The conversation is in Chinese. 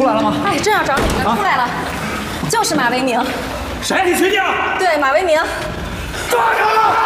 出来了吗？ 哎，正要找你呢，出来了，就是马为明。 谁？你确定？ 对，马为明。 抓他！